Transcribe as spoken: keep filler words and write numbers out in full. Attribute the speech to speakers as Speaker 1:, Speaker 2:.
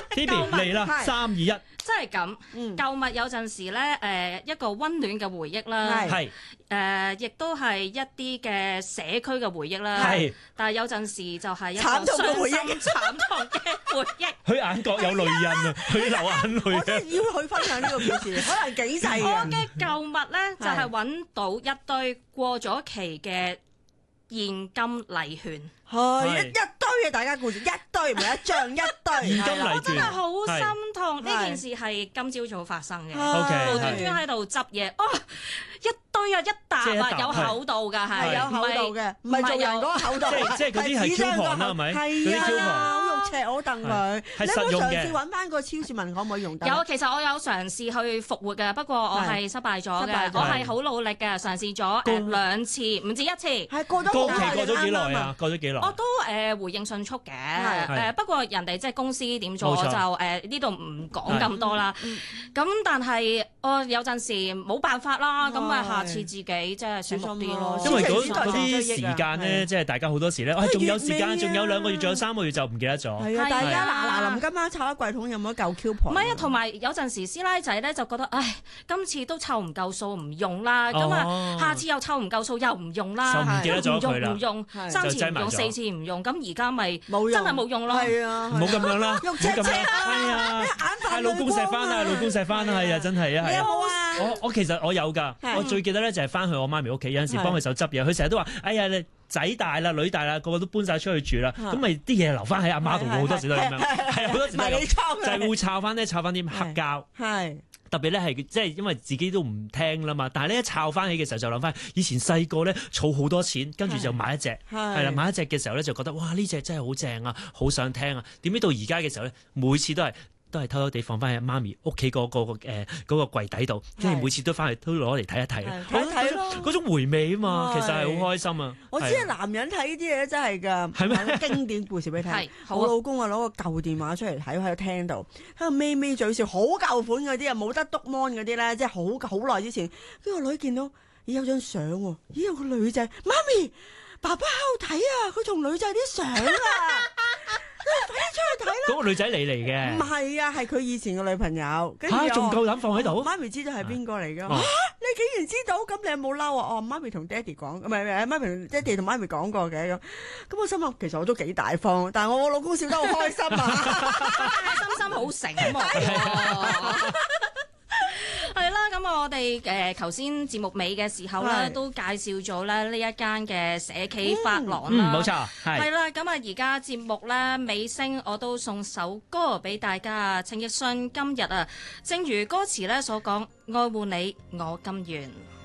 Speaker 1: Phoebe 嚟啦，三二一，
Speaker 2: 真係咁。購物有陣時咧，誒一個溫暖嘅回憶啦，
Speaker 1: 係
Speaker 2: 誒亦都係一啲嘅社區嘅回憶啦。
Speaker 1: 係，
Speaker 2: 但係有陣時就係一個
Speaker 3: 慘痛嘅回憶，
Speaker 2: 慘痛嘅回憶。
Speaker 1: 佢眼角有淚印啊，佢流眼淚
Speaker 3: 我真係要去分享呢個故事，可能幾細
Speaker 2: 我
Speaker 3: 嘅。
Speaker 2: 嘅購物咧就係揾到一堆過咗期嘅現金禮券。
Speaker 3: 係一一堆嘅大家故事，一堆唔係一張，一堆。
Speaker 1: 現金禮
Speaker 2: 我真係
Speaker 1: 券，
Speaker 2: 好心痛，呢
Speaker 3: 係
Speaker 2: 件事係今朝早發生嘅。
Speaker 1: OK，
Speaker 2: 無端端喺度執嘢，哦，一堆啊，一沓啊，
Speaker 1: 即係一沓
Speaker 2: 有厚度㗎，係
Speaker 3: 係有厚度嘅，唔係做人嗰個厚度，
Speaker 1: 即係即係嗰啲係 coupon 啦，係咪？嗰啲
Speaker 3: 係
Speaker 1: coupon
Speaker 3: 啊，好肉赤我戥佢。
Speaker 1: 係
Speaker 3: 你有
Speaker 1: 實用嘅
Speaker 3: 冇嘗試揾翻個超市問可唔可以用得？
Speaker 2: 有，其實我有嘗試去復活嘅，不過我係失敗咗嘅。
Speaker 3: 失敗咗
Speaker 2: 我係好努力嘅，嘗試咗誒兩次，唔止一次。
Speaker 3: 係過咗
Speaker 1: 過
Speaker 3: 好耐
Speaker 1: 期過咗幾耐
Speaker 3: 啱啱
Speaker 1: 啊？過咗幾耐？
Speaker 2: 我都誒回應迅速嘅，
Speaker 3: 係
Speaker 2: 誒不過人哋即係公司點做，
Speaker 1: 冇錯
Speaker 2: 我就誒呢度唔講咁多啦。咁但係我有陣時冇辦法啦，咁啊下次自己即係醒目啲咯。
Speaker 1: 因為嗰
Speaker 3: 小心
Speaker 1: 嗰啲時間咧，即係大家好多時咧，喂，仲有時間，仲有兩個月，仲有三個月就唔記得咗。
Speaker 3: 係啊，大家
Speaker 2: 係啊
Speaker 3: 嗱嗱臨今晚炒一櫃桶有冇一嚿 coupon？
Speaker 2: 唔係啊，同埋有陣時師奶仔咧就覺得，唉，今次都湊唔夠數唔用啦，咁啊、
Speaker 1: 哦
Speaker 2: 下次又湊唔夠數又唔用啦，
Speaker 1: 就唔記得咗佢啦
Speaker 2: 唔用唔
Speaker 3: 係
Speaker 2: 用，三次唔用，
Speaker 1: 就擠埋咗
Speaker 2: 四次唔用，咁而家咪
Speaker 3: 冇用
Speaker 2: 真係冇用咯。
Speaker 3: 係啊，
Speaker 1: 唔好咁樣啦，唔好
Speaker 3: 肉赤赤
Speaker 1: 咁樣，係啊，係老公錫翻啊，老公錫翻啊，係啊，真係啊，係啊。
Speaker 3: 你有冇啊？
Speaker 1: 我我其實我有㗎，
Speaker 3: 係
Speaker 1: 我最記得咧就係翻去我媽咪屋企，有陣時幫佢手執嘢，佢成日都話：哎呀，你仔大啦，女大啦，個個都搬晒出去住啦，咁咪啲嘢留翻喺阿媽度，好多時都係咁樣，係啊，好多時都係
Speaker 3: 迷你
Speaker 1: 咁，
Speaker 3: 倉
Speaker 1: 就係會摷翻咧，摷翻啲黑膠。
Speaker 3: 係
Speaker 1: 特別咧係即係因為自己都唔聽啦嘛，但係咧一摷翻起嘅時候就諗翻以前細個咧儲好多錢，跟住就買一隻，係啦，買一隻嘅時候咧就覺得哇呢隻真係好正啊，好想聽啊，點知到而家嘅時候咧，每次都係。都係偷偷地放翻喺媽咪屋企嗰個誒嗰個櫃底度，跟住每次都翻去都攞嚟睇一睇，
Speaker 3: 睇一睇咯，
Speaker 1: 嗰種回味啊嘛，其實係好開心啊！
Speaker 3: 我知係男人睇呢啲嘢真係㗎，
Speaker 1: 係咩？
Speaker 3: 經典故事俾你睇
Speaker 2: 係。
Speaker 3: 我老公啊攞個舊電話出嚟睇，喺個廳度，喺度咪咪嘴笑，好舊款嗰啲啊，冇得篤 mon 嗰啲咧，即係好好耐之前。跟住個女見到，咦有張相喎，咦有個女仔，媽咪爸爸喺度睇啊，佢同女仔啲相啊。快啲出去睇啦！
Speaker 1: 嗰個女仔你嚟嘅，
Speaker 3: 唔係啊，係佢以前嘅女朋友。跟住
Speaker 1: 嚇仲夠膽放喺度？
Speaker 3: 媽咪知道係邊個嚟㗎？
Speaker 1: 啊
Speaker 3: 嚇你竟然知道？咁你有冇嬲啊？哦，媽咪同爹哋講，唔係唔係，媽咪同爹哋同媽咪講過嘅咁。咁我心諗其實我都幾大方，但係我老公笑得好開心啊！
Speaker 2: 心心好醒喎。係啦，咁我哋誒頭先節目尾嘅時候咧，
Speaker 3: 係
Speaker 2: 都介紹咗咧呢一間嘅社企髮廊
Speaker 1: 嗯，
Speaker 2: 啦。
Speaker 1: 冇錯，係。
Speaker 2: 係啦，咁啊而家節目咧尾聲，我都送首歌俾大家。陳奕迅今日啊，正如歌詞咧所講，愛護你，我甘願。